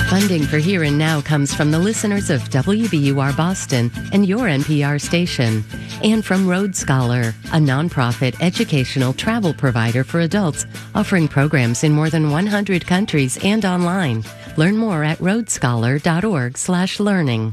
Funding for Here and Now comes from the listeners of WBUR Boston and your NPR station, and from Road Scholar, a nonprofit educational travel provider for adults offering programs in more than 100 countries and online. Learn more at roadscholar.org/learning.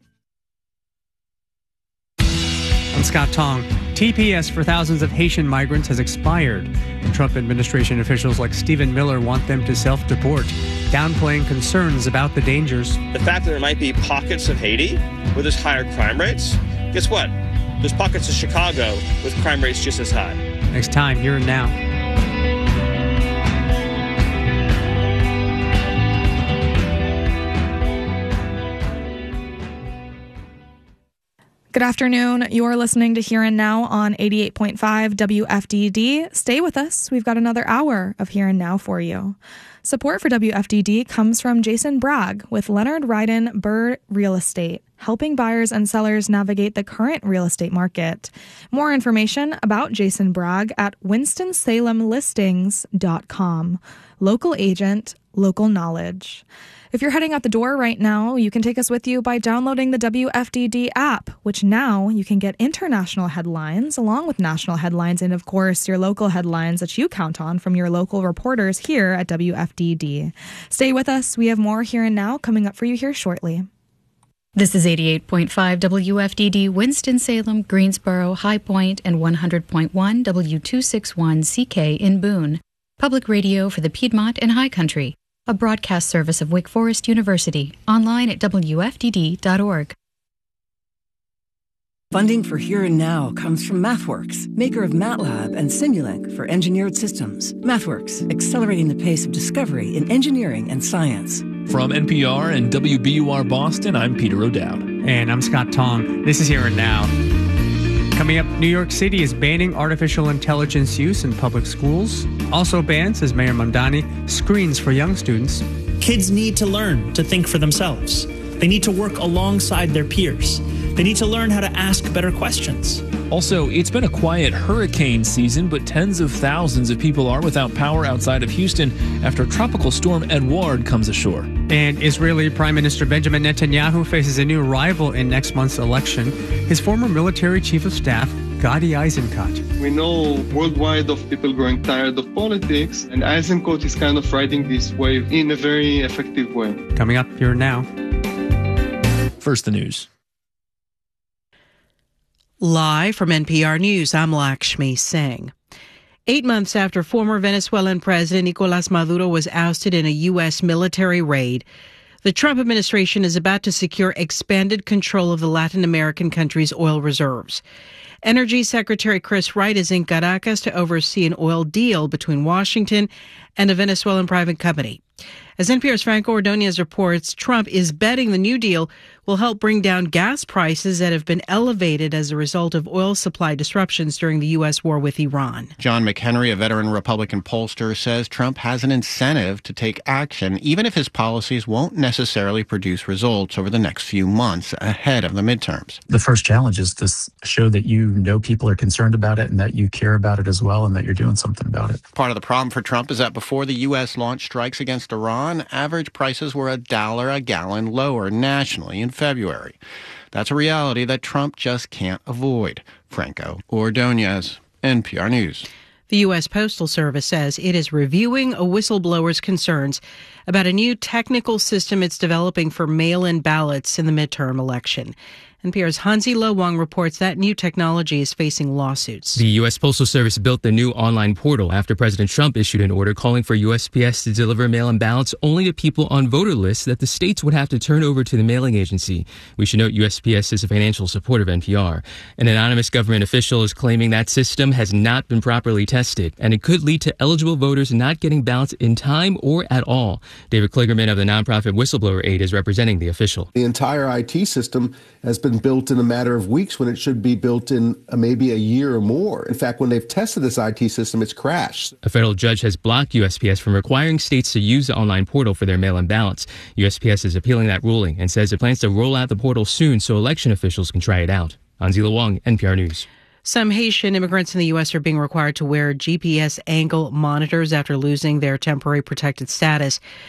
I'm Scott Tong. TPS for thousands of Haitian migrants has expired. The Trump administration officials like Stephen Miller want them to self-deport, downplaying concerns about the dangers. The fact that there might be pockets of Haiti where there's higher crime rates, guess what? There's pockets of Chicago with crime rates just as high. Next time, Here and Now. Good afternoon. You're listening to Here and Now on 88.5 WFDD. Stay with us. We've got another hour of Here and Now for you. Support for WFDD comes from Jason Bragg with Leonard Ryden Burr Real Estate, helping buyers and sellers navigate the current real estate market. More information about Jason Bragg at WinstonSalemListings.com. Local agent, local knowledge. If you're heading out the door right now, you can take us with you by downloading the WFDD app, which now you can get international headlines along with national headlines and, of course, your local headlines that you count on from your local reporters here at WFDD. Stay with us. We have more Here and Now coming up for you here shortly. This is 88.5 WFDD, Winston-Salem, Greensboro, High Point, and 100.1 W261CK in Boone. Public radio for the Piedmont and High Country. A broadcast service of Wake Forest University, online at WFDD.org. Funding for Here and Now comes from MathWorks, maker of MATLAB and Simulink for engineered systems. MathWorks, accelerating the pace of discovery in engineering and science. From NPR and WBUR Boston, I'm Peter O'Dowd. And I'm Scott Tong. This is Here and Now. Coming up, New York City is banning artificial intelligence use in public schools. Also banned, says Mayor Mamdani, screens for young students. Kids need to learn to think for themselves. They need to work alongside their peers. They need to learn how to ask better questions. Also, it's been a quiet hurricane season, but tens of thousands of people are without power outside of Houston after Tropical Storm Edouard comes ashore. And Israeli Prime Minister Benjamin Netanyahu faces a new rival in next month's election, his former military chief of staff, Gadi Eisenkot. We know worldwide of people growing tired of politics, and Eisenkot is kind of riding this wave in a very effective way. Coming up Here Now. First, the news. Live from NPR News, I'm Lakshmi Singh. 8 months after former Venezuelan President Nicolás Maduro was ousted in a U.S. military raid, the Trump administration is about to secure expanded control of the Latin American country's oil reserves. Energy Secretary Chris Wright is in Caracas to oversee an oil deal between Washington and a Venezuelan private company. As NPR's Franco Ordonez reports, Trump is betting the new deal will help bring down gas prices that have been elevated as a result of oil supply disruptions during the U.S. war with Iran. John McHenry, a veteran Republican pollster, says Trump has an incentive to take action, even if his policies won't necessarily produce results over the next few months ahead of the midterms. The first challenge is to show that you know people are concerned about it and that you care about it as well and that you're doing something about it. Part of the problem for Trump is that before the U.S. launched strikes against Iran, average prices were $1 a gallon lower nationally in February. That's a reality that Trump just can't avoid. Franco Ordonez, NPR News. The U.S. Postal Service says it is reviewing a whistleblower's concerns about a new technical system it's developing for mail-in ballots in the midterm election. NPR's Hansi Lo Wang reports that new technology is facing lawsuits. The U.S. Postal Service built the new online portal after President Trump issued an order calling for USPS to deliver mail-in ballots only to people on voter lists that the states would have to turn over to the mailing agency. We should note USPS is a financial supporter of NPR. An anonymous government official is claiming that system has not been properly tested, and it could lead to eligible voters not getting ballots in time or at all. David Kligerman of the nonprofit Whistleblower Aid is representing the official. The entire IT system has been built in a matter of weeks when it should be built in maybe a year or more. In fact, when they've tested this IT system, it's crashed. A federal judge has blocked USPS from requiring states to use the online portal for their mail-in ballots. USPS is appealing that ruling and says it plans to roll out the portal soon so election officials can try it out. Anzila Wang, NPR News. Some Haitian immigrants in the U.S. are being required to wear GPS angle monitors after losing their temporary protected status.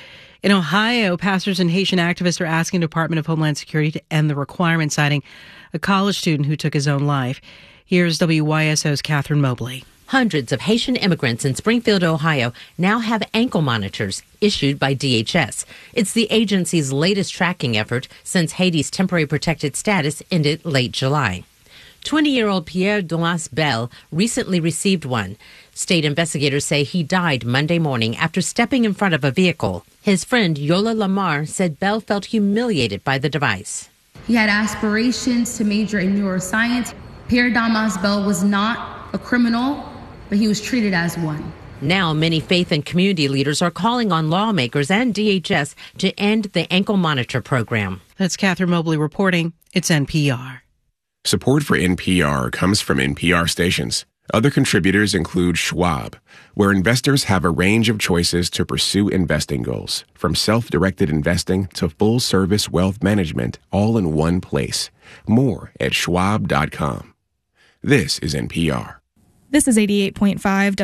In Ohio, pastors and Haitian activists are asking the Department of Homeland Security to end the requirement, citing a college student who took his own life. Here's WYSO's Catherine Mobley. Hundreds of Haitian immigrants in Springfield, Ohio, now have ankle monitors issued by DHS. It's the agency's latest tracking effort since Haiti's temporary protected status ended late July. 20-year-old Pierre Dumas Bell recently received one. State investigators say he died Monday morning after stepping in front of a vehicle. His friend Yola Lamar said Bell felt humiliated by the device. He had aspirations to major in neuroscience. Pierre Dumas Bell was not a criminal, but he was treated as one. Now, many faith and community leaders are calling on lawmakers and DHS to end the ankle monitor program. That's Catherine Mobley reporting. It's NPR. Support for NPR comes from NPR stations. Other contributors include Schwab, where investors have a range of choices to pursue investing goals, from self-directed investing to full-service wealth management, all in one place. More at schwab.com. This is NPR. This is 88.5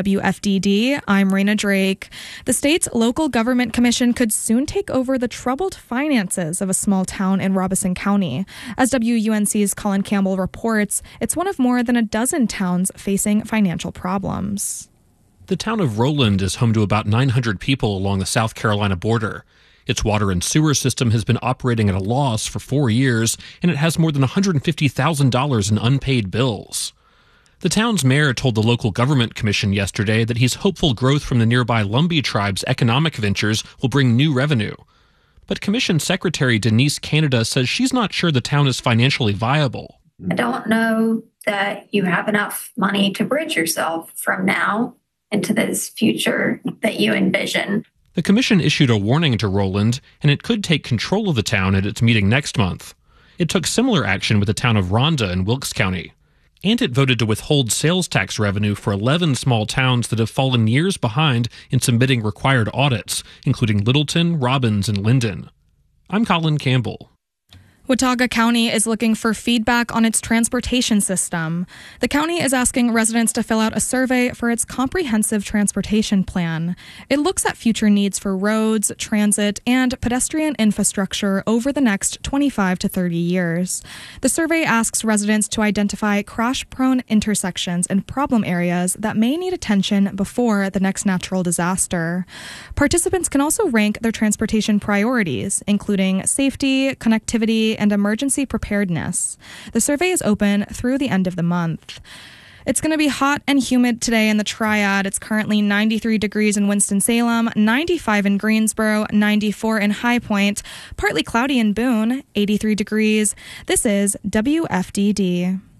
WFDD. I'm Raina Drake. The state's local government commission could soon take over the troubled finances of a small town in Robeson County. As WUNC's Colin Campbell reports, it's one of more than a dozen towns facing financial problems. The town of Roland is home to about 900 people along the South Carolina border. Its water and sewer system has been operating at a loss for 4 years, and it has more than $150,000 in unpaid bills. The town's mayor told the local government commission yesterday that he's hopeful growth from the nearby Lumbee tribe's economic ventures will bring new revenue. But Commission Secretary Denise Canada says she's not sure the town is financially viable. I don't know that you have enough money to bridge yourself from now into this future that you envision. The commission issued a warning to Roland, and it could take control of the town at its meeting next month. It took similar action with the town of Ronda in Wilkes County. And it voted to withhold sales tax revenue for 11 small towns that have fallen years behind in submitting required audits, including Littleton, Robbins, and Linden. I'm Colin Campbell. Watauga County is looking for feedback on its transportation system. The county is asking residents to fill out a survey for its comprehensive transportation plan. It looks at future needs for roads, transit, and pedestrian infrastructure over the next 25 to 30 years. The survey asks residents to identify crash-prone intersections and problem areas that may need attention before the next natural disaster. Participants can also rank their transportation priorities, including safety, connectivity, and emergency preparedness. The survey is open through the end of the month. It's going to be hot and humid today in the Triad. It's currently 93 degrees in Winston-Salem, 95 in Greensboro, 94 in High Point, partly cloudy in Boone, 83 degrees. This is WFDD.